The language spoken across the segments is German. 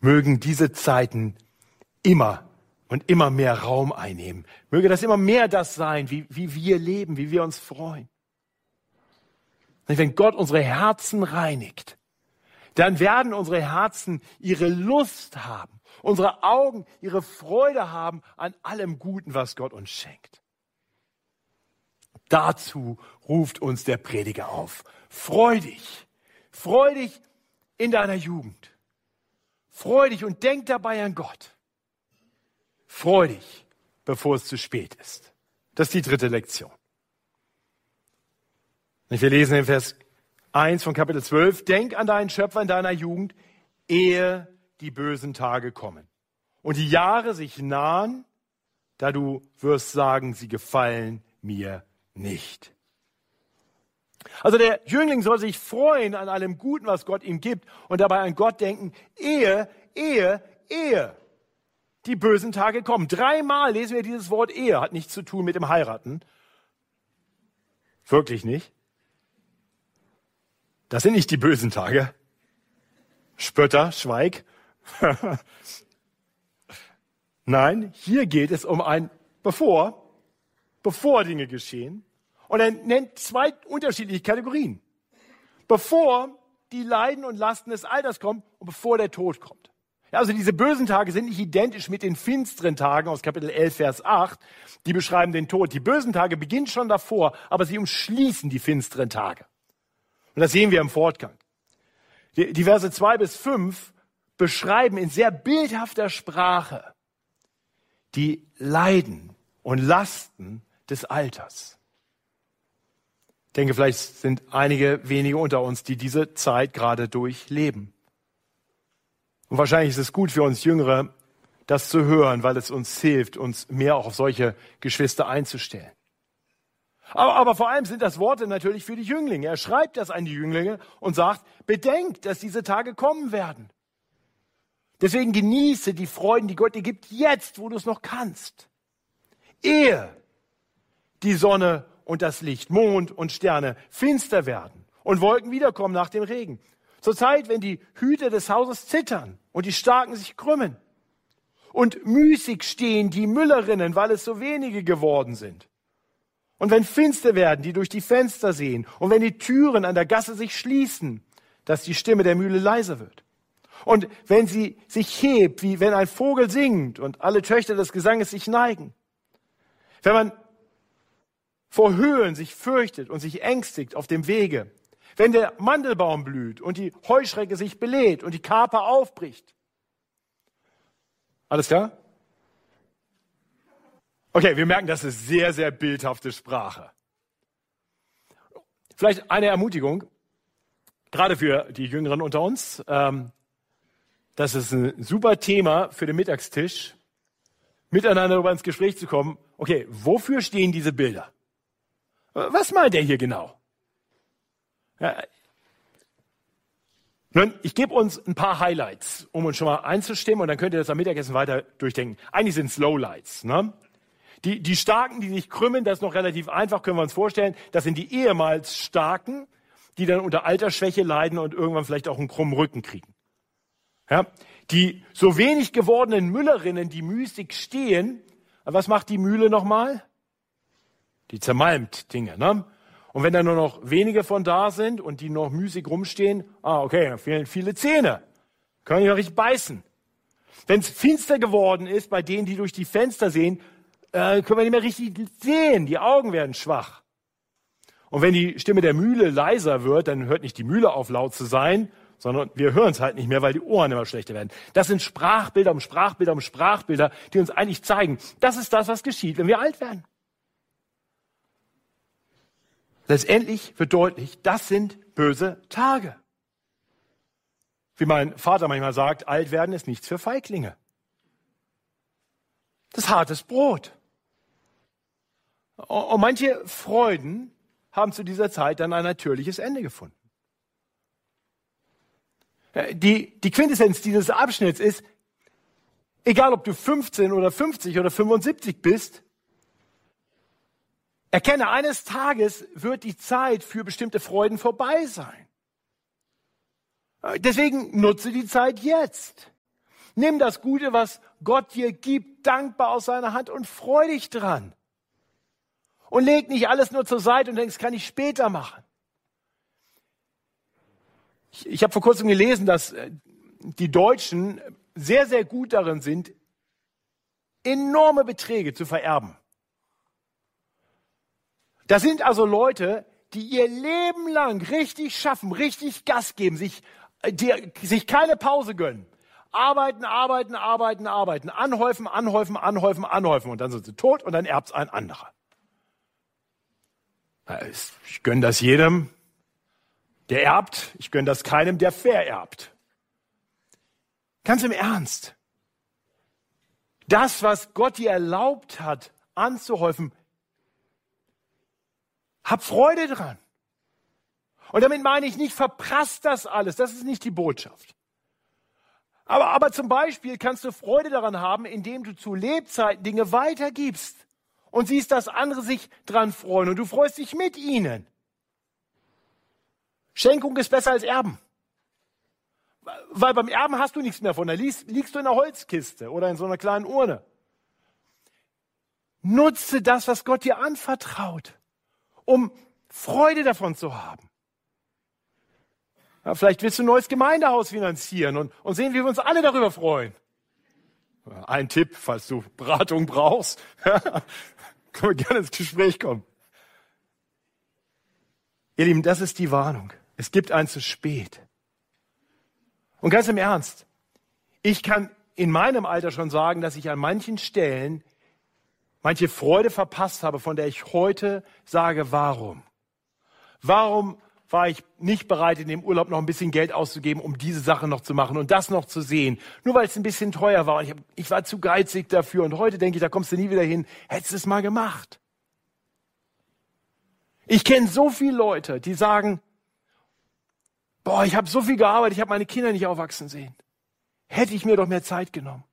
mögen diese Zeiten immer und immer mehr Raum einnehmen. Möge das immer mehr das sein, wie wir leben, wie wir uns freuen. Und wenn Gott unsere Herzen reinigt, dann werden unsere Herzen ihre Lust haben, unsere Augen ihre Freude haben an allem Guten, was Gott uns schenkt. Dazu ruft uns der Prediger auf. Freu dich in deiner Jugend. Freu dich und denk dabei an Gott. Freu dich, bevor es zu spät ist. Das ist die 3. Lektion. Wir lesen in Vers 1 von Kapitel 12. Denk an deinen Schöpfer in deiner Jugend, ehe die bösen Tage kommen und die Jahre sich nahen, da du wirst sagen, sie gefallen mir nicht. Also der Jüngling soll sich freuen an allem Guten, was Gott ihm gibt und dabei an Gott denken, ehe die bösen Tage kommen. 3-mal lesen wir dieses Wort Ehe, hat nichts zu tun mit dem Heiraten. Wirklich nicht. Das sind nicht die bösen Tage. Spötter, schweig. Nein, hier geht es um ein bevor Dinge geschehen. Und er nennt 2 unterschiedliche Kategorien. Bevor die Leiden und Lasten des Alters kommen und bevor der Tod kommt. Ja, also diese bösen Tage sind nicht identisch mit den finsteren Tagen aus Kapitel 11, Vers 8. Die beschreiben den Tod. Die bösen Tage beginnen schon davor, aber sie umschließen die finsteren Tage. Und das sehen wir im Fortgang. Die Verse 2 bis 5 beschreiben in sehr bildhafter Sprache die Leiden und Lasten des Alters. Ich denke, vielleicht sind einige wenige unter uns, die diese Zeit gerade durchleben. Und wahrscheinlich ist es gut für uns Jüngere, das zu hören, weil es uns hilft, uns mehr auch auf solche Geschwister einzustellen. Aber vor allem sind das Worte natürlich für die Jünglinge. Er schreibt das an die Jünglinge und sagt, bedenkt, dass diese Tage kommen werden. Deswegen genieße die Freuden, die Gott dir gibt, jetzt, wo du es noch kannst. Ehe die Sonne und das Licht, Mond und Sterne finster werden und Wolken wiederkommen nach dem Regen. Zur Zeit, wenn die Hüter des Hauses zittern und die Starken sich krümmen und müßig stehen die Müllerinnen, weil es so wenige geworden sind. Und wenn finster werden, die durch die Fenster sehen und wenn die Türen an der Gasse sich schließen, dass die Stimme der Mühle leiser wird. Und wenn sie sich hebt, wie wenn ein Vogel singt und alle Töchter des Gesanges sich neigen. Wenn man vor Höhen sich fürchtet und sich ängstigt auf dem Wege. Wenn der Mandelbaum blüht und die Heuschrecke sich belädt und die Kaper aufbricht. Alles klar? Okay, wir merken, das ist sehr, sehr bildhafte Sprache. Vielleicht eine Ermutigung, gerade für die Jüngeren unter uns. Das ist ein super Thema für den Mittagstisch, miteinander darüber ins Gespräch zu kommen. Okay, wofür stehen diese Bilder? Was meint er hier genau? Ja, nun, ich gebe uns ein paar Highlights, um uns schon mal einzustimmen und dann könnt ihr das am Mittagessen weiter durchdenken. Eigentlich sind es Lowlights. Ne? Die Starken, die sich krümmen, das ist noch relativ einfach, können wir uns vorstellen. Das sind die ehemals Starken, die dann unter Altersschwäche leiden und irgendwann vielleicht auch einen krummen Rücken kriegen. Ja? Die so wenig gewordenen Müllerinnen, die müßig stehen, was macht die Mühle nochmal? Die zermalmt Dinge. Ne? Und wenn da nur noch wenige von da sind und die noch müßig rumstehen, okay, dann fehlen viele Zähne. Können ja richtig beißen. Wenn es finster geworden ist, bei denen, die durch die Fenster sehen, können wir nicht mehr richtig sehen. Die Augen werden schwach. Und wenn die Stimme der Mühle leiser wird, dann hört nicht die Mühle auf, laut zu sein, sondern wir hören es halt nicht mehr, weil die Ohren immer schlechter werden. Das sind Sprachbilder um Sprachbilder um Sprachbilder, die uns eigentlich zeigen, das ist das, was geschieht, wenn wir alt werden. Letztendlich wird deutlich, das sind böse Tage. Wie mein Vater manchmal sagt, alt werden ist nichts für Feiglinge. Das ist hartes Brot. Und manche Freuden haben zu dieser Zeit dann ein natürliches Ende gefunden. Die Quintessenz dieses Abschnitts ist, egal ob du 15 oder 50 oder 75 bist, erkenne, eines Tages wird die Zeit für bestimmte Freuden vorbei sein. Deswegen nutze die Zeit jetzt. Nimm das Gute, was Gott dir gibt, dankbar aus seiner Hand und freu dich dran. Und leg nicht alles nur zur Seite und denkst, kann ich später machen. Ich habe vor kurzem gelesen, dass die Deutschen sehr, sehr gut darin sind, enorme Beträge zu vererben. Das sind also Leute, die ihr Leben lang richtig schaffen, richtig Gas geben, sich keine Pause gönnen. Arbeiten, anhäufen. Und dann sind sie tot und dann erbt's ein anderer. Ich gönne das jedem, der erbt. Ich gönne das keinem, der vererbt. Ganz im Ernst. Das, was Gott dir erlaubt hat, anzuhäufen, hab Freude dran. Und damit meine ich nicht, verprasst das alles. Das ist nicht die Botschaft. Aber zum Beispiel kannst du Freude daran haben, indem du zu Lebzeiten Dinge weitergibst und siehst, dass andere sich dran freuen und du freust dich mit ihnen. Schenkung ist besser als Erben. Weil beim Erben hast du nichts mehr von. Da liegst du in einer Holzkiste oder in so einer kleinen Urne. Nutze das, was Gott dir anvertraut, um Freude davon zu haben. Ja, vielleicht willst du ein neues Gemeindehaus finanzieren und sehen, wie wir uns alle darüber freuen. Ein Tipp, falls du Beratung brauchst, können wir gerne ins Gespräch kommen. Ihr Lieben, das ist die Warnung. Es gibt ein zu spät. Und ganz im Ernst, ich kann in meinem Alter schon sagen, dass ich an manchen Stellen manche Freude verpasst habe, von der ich heute sage, warum? Warum war ich nicht bereit, in dem Urlaub noch ein bisschen Geld auszugeben, um diese Sache noch zu machen und das noch zu sehen? Nur weil es ein bisschen teuer war. Und ich war zu geizig dafür. Und heute denke ich, da kommst du nie wieder hin. Hättest du es mal gemacht. Ich kenne so viele Leute, die sagen, boah, ich habe so viel gearbeitet, ich habe meine Kinder nicht aufwachsen sehen. Hätte ich mir doch mehr Zeit genommen.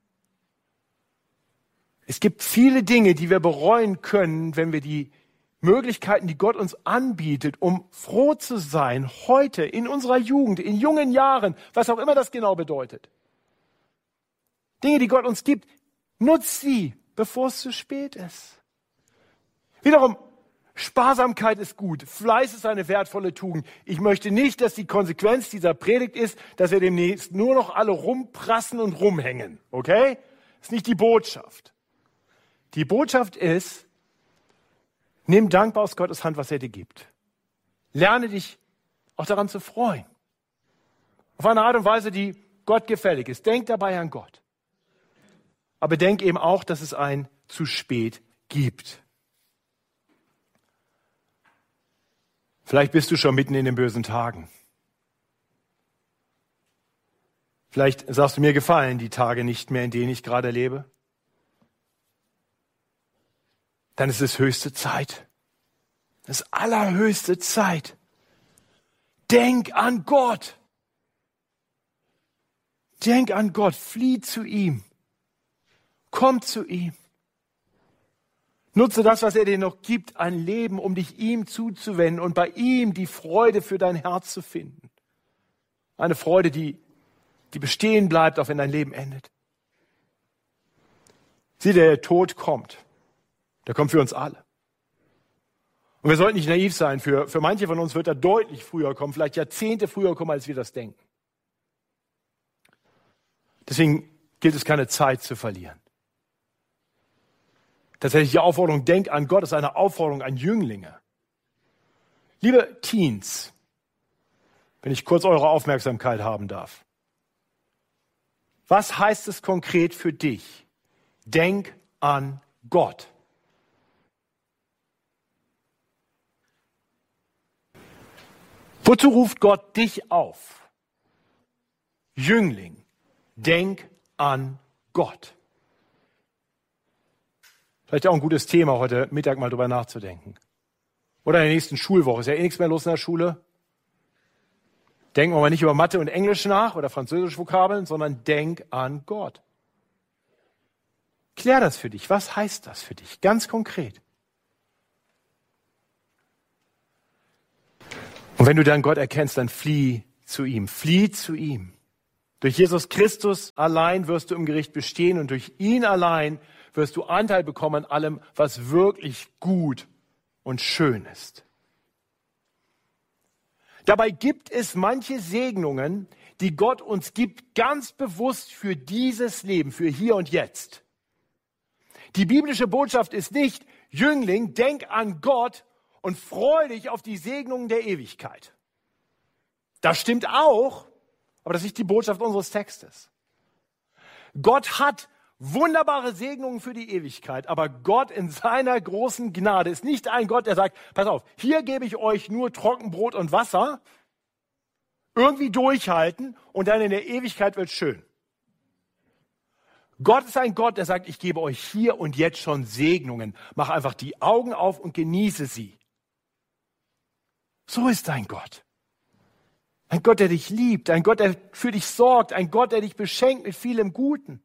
Es gibt viele Dinge, die wir bereuen können, wenn wir die Möglichkeiten, die Gott uns anbietet, um froh zu sein, heute, in unserer Jugend, in jungen Jahren, was auch immer das genau bedeutet. Dinge, die Gott uns gibt, nutzt sie, bevor es zu spät ist. Wiederum, Sparsamkeit ist gut, Fleiß ist eine wertvolle Tugend. Ich möchte nicht, dass die Konsequenz dieser Predigt ist, dass wir demnächst nur noch alle rumprassen und rumhängen, okay? Das ist nicht die Botschaft. Die Botschaft ist, nimm dankbar aus Gottes Hand, was er dir gibt. Lerne dich auch daran zu freuen. Auf eine Art und Weise, die Gott gefällig ist. Denk dabei an Gott. Aber denk eben auch, dass es ein zu spät gibt. Vielleicht bist du schon mitten in den bösen Tagen. Vielleicht sagst du, mir gefallen die Tage nicht mehr, in denen ich gerade lebe. Dann ist es höchste Zeit. Es ist allerhöchste Zeit. Denk an Gott. Denk an Gott. Flieh zu ihm. Komm zu ihm. Nutze das, was er dir noch gibt, ein Leben, um dich ihm zuzuwenden und bei ihm die Freude für dein Herz zu finden. Eine Freude, die bestehen bleibt, auch wenn dein Leben endet. Sieh, der Tod kommt. Der kommt für uns alle. Und wir sollten nicht naiv sein. Für manche von uns wird er deutlich früher kommen, vielleicht Jahrzehnte früher kommen, als wir das denken. Deswegen gilt es, keine Zeit zu verlieren. Tatsächlich die Aufforderung, denk an Gott, ist eine Aufforderung an Jünglinge. Liebe Teens, wenn ich kurz eure Aufmerksamkeit haben darf. Was heißt es konkret für dich? Denk an Gott. Wozu ruft Gott dich auf? Jüngling, denk an Gott. Vielleicht auch ein gutes Thema, heute Mittag mal drüber nachzudenken. Oder in der nächsten Schulwoche. Ist ja eh nichts mehr los in der Schule. Denken wir mal nicht über Mathe und Englisch nach oder französische Vokabeln, sondern denk an Gott. Klär das für dich. Was heißt das für dich? Ganz konkret. Und wenn du dann Gott erkennst, dann flieh zu ihm. Flieh zu ihm. Durch Jesus Christus allein wirst du im Gericht bestehen und durch ihn allein wirst du Anteil bekommen an allem, was wirklich gut und schön ist. Dabei gibt es manche Segnungen, die Gott uns gibt, ganz bewusst für dieses Leben, für hier und jetzt. Die biblische Botschaft ist nicht, Jüngling, denk an Gott und freu dich auf die Segnungen der Ewigkeit. Das stimmt auch, aber das ist nicht die Botschaft unseres Textes. Gott hat wunderbare Segnungen für die Ewigkeit, aber Gott in seiner großen Gnade ist nicht ein Gott, der sagt, pass auf, hier gebe ich euch nur Trockenbrot und Wasser, irgendwie durchhalten und dann in der Ewigkeit wird schön. Gott ist ein Gott, der sagt, ich gebe euch hier und jetzt schon Segnungen. Mach einfach die Augen auf und genieße sie. So ist dein Gott. Ein Gott, der dich liebt, ein Gott, der für dich sorgt, ein Gott, der dich beschenkt mit vielem Guten.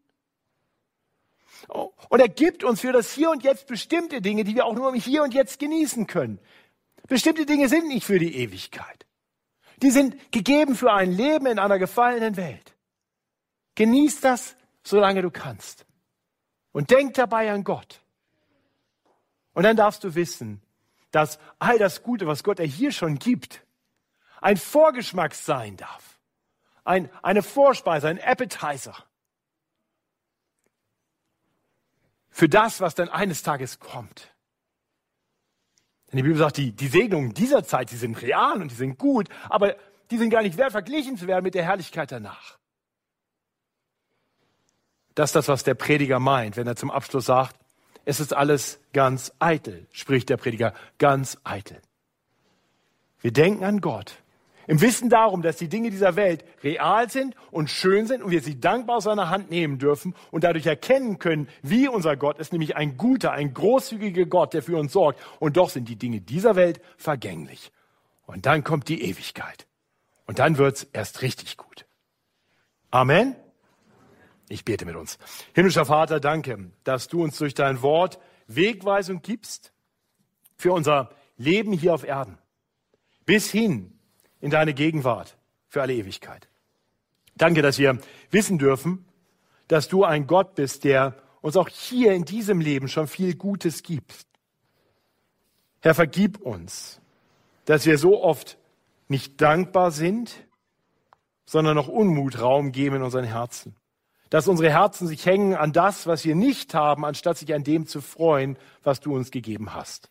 Und er gibt uns für das Hier und Jetzt bestimmte Dinge, die wir auch nur im Hier und Jetzt genießen können. Bestimmte Dinge sind nicht für die Ewigkeit. Die sind gegeben für ein Leben in einer gefallenen Welt. Genieß das, solange du kannst. Und denk dabei an Gott. Und dann darfst du wissen, dass all das Gute, was Gott dir hier schon gibt, ein Vorgeschmack sein darf. Eine Vorspeise, ein Appetizer. Für das, was dann eines Tages kommt. Denn die Bibel sagt, die Segnungen dieser Zeit, die sind real und die sind gut, aber die sind gar nicht wert, verglichen zu werden mit der Herrlichkeit danach. Das ist das, was der Prediger meint, wenn er zum Abschluss sagt, es ist alles ganz eitel, spricht der Prediger, ganz eitel. Wir denken an Gott, im Wissen darum, dass die Dinge dieser Welt real sind und schön sind und wir sie dankbar aus seiner Hand nehmen dürfen und dadurch erkennen können, wie unser Gott ist, nämlich ein guter, ein großzügiger Gott, der für uns sorgt. Und doch sind die Dinge dieser Welt vergänglich. Und dann kommt die Ewigkeit. Und dann wird's erst richtig gut. Amen. Ich bete mit uns. Himmlischer Vater, danke, dass du uns durch dein Wort Wegweisung gibst für unser Leben hier auf Erden. Bis hin in deine Gegenwart für alle Ewigkeit. Danke, dass wir wissen dürfen, dass du ein Gott bist, der uns auch hier in diesem Leben schon viel Gutes gibt. Herr, vergib uns, dass wir so oft nicht dankbar sind, sondern noch Unmut Raum geben in unseren Herzen. Dass unsere Herzen sich hängen an das, was wir nicht haben, anstatt sich an dem zu freuen, was du uns gegeben hast.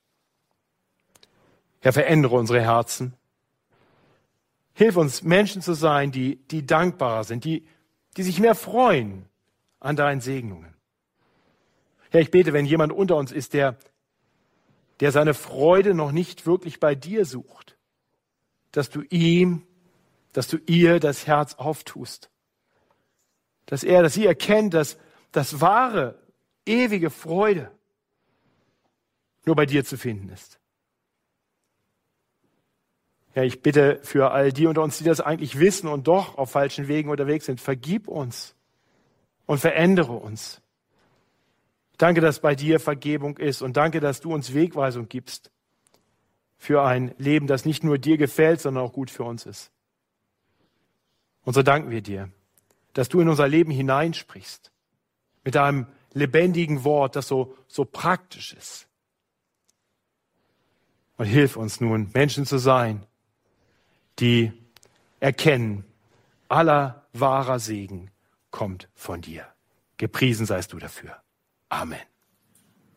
Herr, verändere unsere Herzen. Hilf uns, Menschen zu sein, die dankbarer sind, die sich mehr freuen an deinen Segnungen. Herr, ich bete, wenn jemand unter uns ist, der seine Freude noch nicht wirklich bei dir sucht, dass du ihr das Herz auftust. Dass sie erkennt, dass das wahre, ewige Freude nur bei dir zu finden ist. Ja, ich bitte für all die unter uns, die das eigentlich wissen und doch auf falschen Wegen unterwegs sind, vergib uns und verändere uns. Danke, dass bei dir Vergebung ist und danke, dass du uns Wegweisung gibst für ein Leben, das nicht nur dir gefällt, sondern auch gut für uns ist. Und so danken wir dir, dass du in unser Leben hineinsprichst mit deinem lebendigen Wort, das so praktisch ist. Und hilf uns nun, Menschen zu sein, die erkennen, aller wahrer Segen kommt von dir. Gepriesen seist du dafür. Amen.